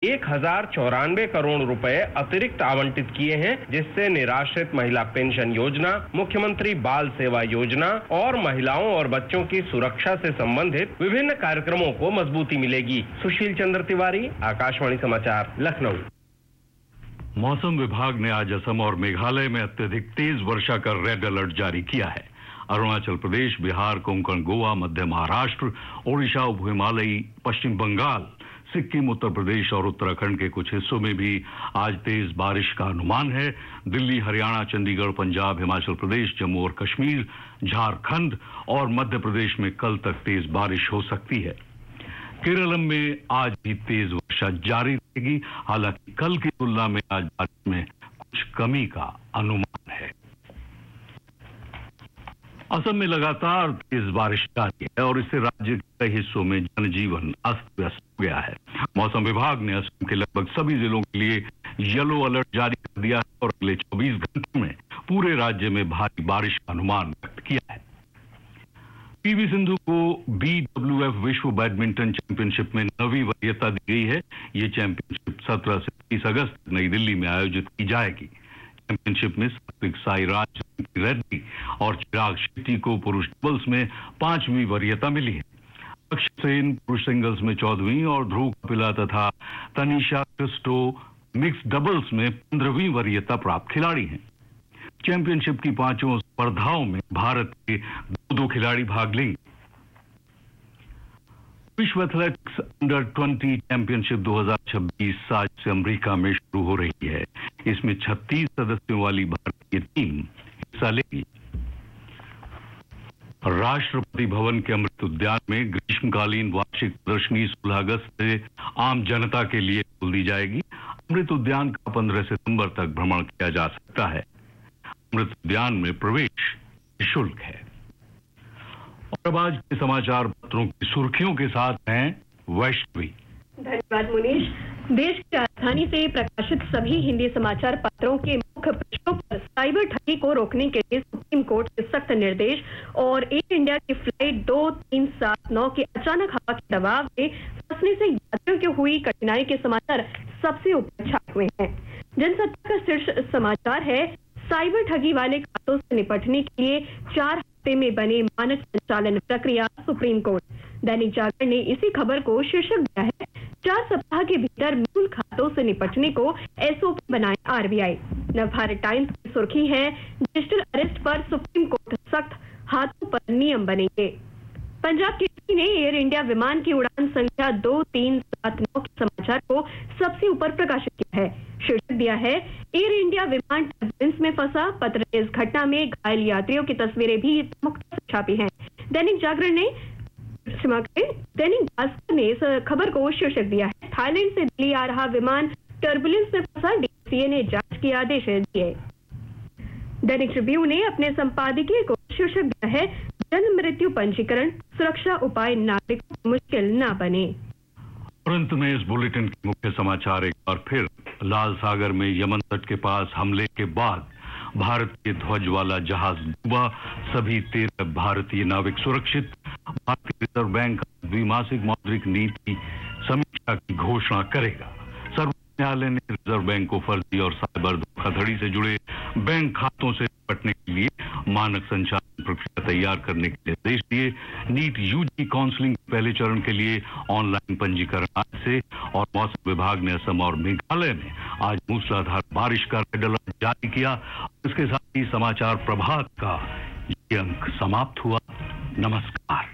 1094 करोड़ रुपए अतिरिक्त आवंटित किए हैं, जिससे निराश्रित महिला पेंशन योजना, मुख्यमंत्री बाल सेवा योजना और महिलाओं और बच्चों की सुरक्षा से संबंधित विभिन्न कार्यक्रमों को मजबूती मिलेगी। सुशील चंद्र तिवारी, आकाशवाणी समाचार, लखनऊ। मौसम विभाग ने आज असम और मेघालय में अत्यधिक तेज वर्षा का रेड अलर्ट जारी किया है। अरुणाचल प्रदेश, बिहार, कोंकण, गोवा, मध्य महाराष्ट्र, ओडिशा, उप हिमालयी, पश्चिम बंगाल, सिक्किम, उत्तर प्रदेश और उत्तराखंड के कुछ हिस्सों में भी आज तेज बारिश का अनुमान है। दिल्ली, हरियाणा, चंडीगढ़, पंजाब, हिमाचल प्रदेश, जम्मू और कश्मीर, झारखंड और मध्य प्रदेश में कल तक तेज बारिश हो सकती है। केरल में आज भी तेज वर्षा जारी रहेगी, हालांकि कल की तुलना में आज बारिश में कुछ कमी का अनुमान है। असम में लगातार तेज बारिश जारी है और इससे राज्य के कई हिस्सों में जनजीवन अस्त व्यस्त हो गया है। मौसम विभाग ने असम के लगभग सभी जिलों के लिए येलो अलर्ट जारी कर दिया है और अगले 24 घंटों में पूरे राज्य में भारी बारिश का अनुमान व्यक्त किया है। पीवी सिंधु को BWF विश्व बैडमिंटन चैंपियनशिप में 9वीं वरीयता दी गई है। ये चैंपियनशिप 17 से 30 अगस्त नई दिल्ली में आयोजित की जाएगी। चैंपियनशिप में सात्विक साईराज रेड्डी और चिराग शेट्टी को पुरुष डबल्स में 5वीं वरीयता मिली है। अक्षय सेन पुरुष सिंगल्स में 14वीं और ध्रुव कपिला तथा तनिषा क्रिस्टो मिक्स डबल्स में 15वीं वरीयता प्राप्त खिलाड़ी हैं। चैंपियनशिप की 5 स्पर्धाओं में भारत के 2 खिलाड़ी भाग लेंगे। विश्व एथलेटिक्स अंडर 20 चैंपियनशिप 2026 आज से अमेरिका में शुरू हो रही है। इसमें 36 सदस्यों वाली भारतीय टीम हिस्सा लेगी। राष्ट्रपति भवन के अमृत उद्यान में ग्रीष्मकालीन वार्षिक प्रदर्शनी 16 अगस्त से आम जनता के लिए खोल दी जाएगी। अमृत उद्यान का 15 सितंबर तक भ्रमण किया जा सकता है। अमृत उद्यान में प्रवेश निःशुल्क है। और अब आज के समाचार पत्रों की सुर्खियों के साथ हैं वैष्णवी। धन्यवाद मुनीश। देश की राजधानी से प्रकाशित सभी हिंदी समाचार पत्रों के मुख्य पृष्ठों पर साइबर ठगी को रोकने के लिए सुप्रीम कोर्ट के सख्त निर्देश और एयर इंडिया की फ्लाइट 2379 के अचानक हवा के दबाव में फंसने से यात्रियों की हुई कठिनाई के समाचार सबसे ऊपर छाए हुए हैं। जनसत्ता का शीर्ष समाचार है, साइबर ठगी वाले खातों से निपटने के लिए 4 हफ्ते में बने मानक संचालन प्रक्रिया, सुप्रीम कोर्ट। दैनिक जागरण ने इसी खबर को शीर्षक दिया है, 4 सप्ताह के भीतर मूल खातों से निपटने को SOP बनाए RBI। नवभारत टाइम्स की सुर्खी है, डिजिटल अरेस्ट पर सुप्रीम कोर्ट सख्त, हाथों पर नियम बनेंगे। पंजाब केसरी ने एयर इंडिया विमान की उड़ान संख्या 2379 के समाचार को सबसे ऊपर प्रकाशित किया है। शीर्षक दिया है, एयर इंडिया विमान टर्बुलेंस में फंसा, पत्र ने इस घटना में घायल यात्रियों की तस्वीरें भी प्रमुखता से छापी हैं। दैनिक भास्कर ने इस खबर को शीर्षक दिया है, थाईलैंड से दिल्ली आ रहा विमान टर्बुलेंस में फंसा, DGCA ने जांच के आदेश दिए। दैनिक ट्रिब्यून ने अपने संपादकीय को शीर्षक दिया है, जन्म मृत्यु पंजीकरण, सुरक्षा उपाय नागरिकों को मुश्किल न बने। तुरंत में इस बुलेटिन के मुख्य समाचार एक बार फिर। लाल सागर में यमन तट के पास हमले के बाद भारत के ध्वज वाला जहाज डूबा, सभी 13 भारतीय नाविक सुरक्षित। भारतीय रिजर्व बैंक द्विमासिक मौद्रिक नीति समीक्षा की घोषणा करेगा। सर्वोच्च न्यायालय ने रिजर्व बैंक को फर्जी और साइबर धोखाधड़ी से जुड़े बैंक खातों से निपटने के लिए मानक संचालन प्रक्रिया तैयार करने के निर्देश दिए। नीट UG काउंसलिंग के पहले चरण के लिए ऑनलाइन पंजीकरण आज से। और मौसम विभाग ने असम और मेघालय में आज मूसलाधार बारिश का रेड अलर्ट जारी किया। इसके साथ ही समाचार प्रभात का ये अंक समाप्त हुआ। नमस्कार।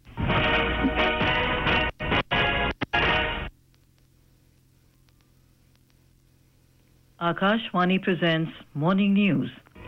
Akashvani presents Morning News.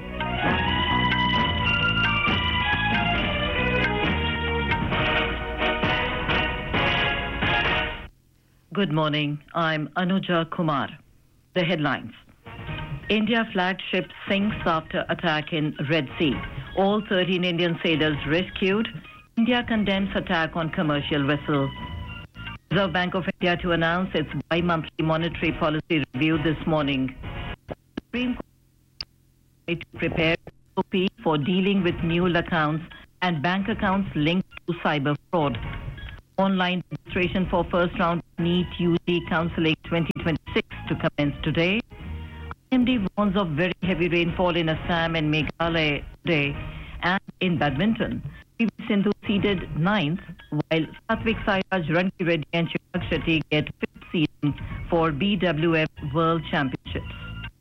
Good morning. I'm Anuja Kumar. The headlines. India flagship sinks after attack in Red Sea. All 13 Indian sailors rescued. India condemns attack on commercial vessel. Reserve Bank of India to announce its bi-monthly monetary policy review this morning. Supreme Court to prepare SOP for dealing with mule accounts and bank accounts linked to cyber fraud. Online registration for first round NEET UG Counselling 2026 to commence today. IMD warns of very heavy rainfall in Assam and Meghalaya today. And in badminton, PV Sindhu seeded 9th, while Satvik Sairaj, Ranki Reddy and Chirag Shetty get 5th seeding for BWF World Championships.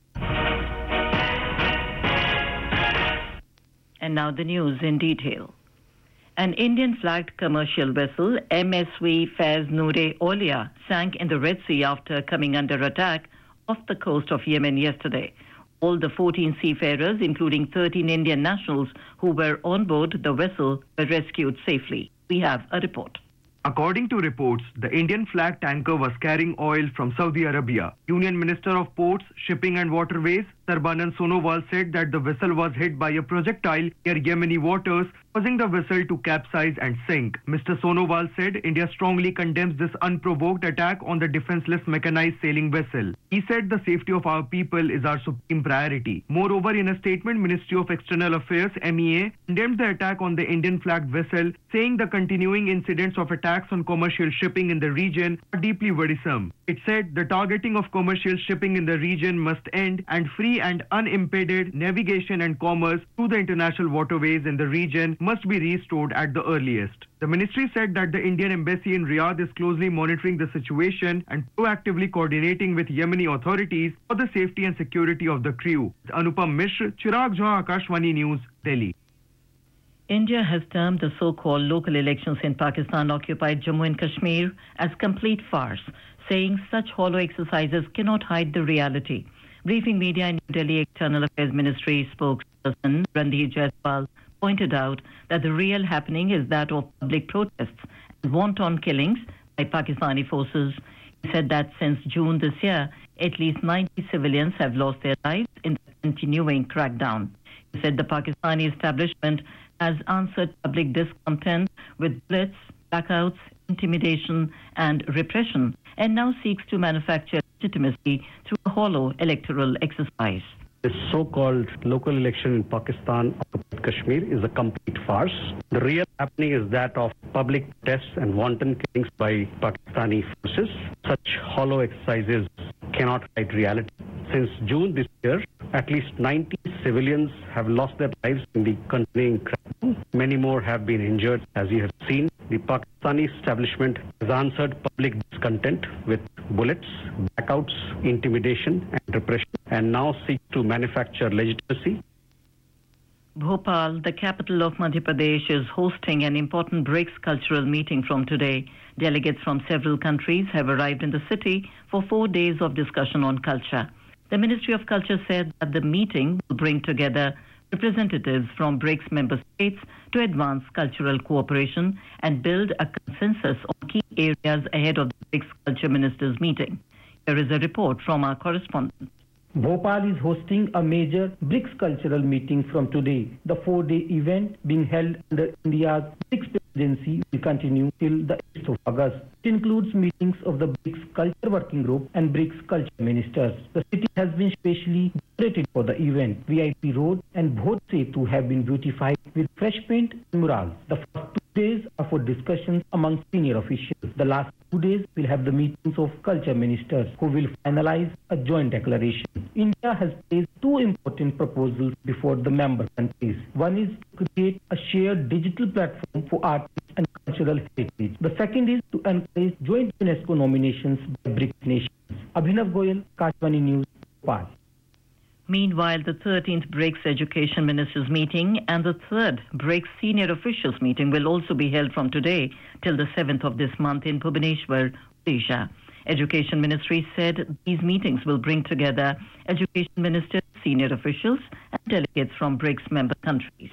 And now the news in detail. An Indian-flagged commercial vessel, MSV Faiz Noor-e Aulia, sank in the Red Sea after coming under attack off the coast of Yemen yesterday. All the 14 seafarers, including 13 Indian nationals who were on board the vessel, were rescued safely. We have a report. According to reports, the Indian flag tanker was carrying oil from Saudi Arabia. Union Minister of Ports, Shipping and Waterways, Sarbanan Sonowal, said that the vessel was hit by a projectile near Yemeni waters, causing the vessel to capsize and sink. Mr. Sonowal said India strongly condemns this unprovoked attack on the defenseless mechanized sailing vessel. He said the safety of our people is our supreme priority. Moreover, in a statement, Ministry of External Affairs, MEA, condemned the attack on the Indian flagged vessel, saying the continuing incidents of attacks on commercial shipping in the region are deeply worrisome. It said the targeting of commercial shipping in the region must end and free and unimpeded navigation and commerce through the international waterways in the region must be restored at the earliest. The ministry said that the Indian embassy in Riyadh is closely monitoring the situation and proactively coordinating with Yemeni authorities for the safety and security of the crew. Anupam Mishra, Chirag Jha, Akashvani News, Delhi. India has termed the so-called local elections in Pakistan-occupied Jammu and Kashmir as complete farce, saying such hollow exercises cannot hide the reality. Briefing media in New Delhi, External Affairs Ministry spokesperson Randhir Jaiswal pointed out that the real happening is that of public protests and wanton killings by Pakistani forces. He said that since June this year, at least 90 civilians have lost their lives in the continuing crackdown. He said the Pakistani establishment has answered public discontent with blitz, blackouts, intimidation and repression, and now seeks to manufacture legitimacy through a hollow electoral exercise. This so-called local election in Pakistan, Kashmir, is a complete farce. The real happening is that of public protests and wanton killings by Pakistani forces. Such hollow exercises cannot hide reality. Since June this year, at least 90 civilians have lost their lives in the continuing crackdown. Many more have been injured, as you have seen. The Pakistani establishment has answered public discontent with bullets, blackouts, intimidation and repression, and now seeks to manufacture legitimacy. Bhopal, the capital of Madhya Pradesh, is hosting an important BRICS cultural meeting from today. Delegates from several countries have arrived in the city for 4 days of discussion on culture. The Ministry of Culture said that the meeting will bring together representatives from BRICS member states to advance cultural cooperation and build a consensus on key areas ahead of the BRICS Culture Ministers meeting. Here is a report from our correspondent. Bhopal is hosting a major BRICS cultural meeting from today. The 4-day event being held under India's BRICS presidency will continue till the 8th of August. It includes meetings of the BRICS Culture Working Group and BRICS Culture Ministers. The city has been specially decorated for the event. VIP Road and Bhoj Setu have been beautified with fresh paint and murals. The first 2 days are for discussions among senior officials. The last 2 days will have the meetings of culture ministers who will finalize a joint declaration. India has placed 2 important proposals before the member countries. One is to create a shared digital platform for artists and cultural heritage. The second is to encourage joint UNESCO nominations by BRICS nations. Abhinav Goyal, Akashvani News, Bhopal. Meanwhile, the 13th BRICS Education Ministers meeting and the 3rd BRICS Senior Officials meeting will also be held from today till the 7th of this month in Bhubaneswar, Odisha. Education Ministry said these meetings will bring together education ministers, senior officials and delegates from BRICS member countries.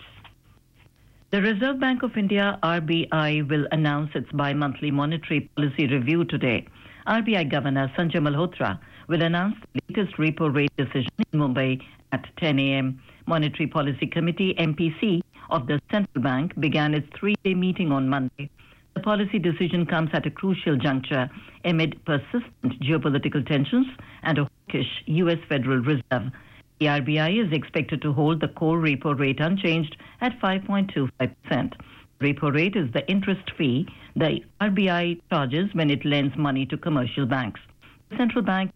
The Reserve Bank of India, RBI, will announce its bi-monthly monetary policy review today. RBI Governor Sanjay Malhotra will announce the latest repo rate decision in Mumbai at 10 a.m. Monetary Policy Committee, MPC, of the Central Bank began its 3-day meeting on Monday. The policy decision comes at a crucial juncture amid persistent geopolitical tensions and a hawkish U.S. Federal Reserve. The RBI is expected to hold the core repo rate unchanged at 5.25%. Repo rate is the interest fee the RBI charges when it lends money to commercial banks. The central bank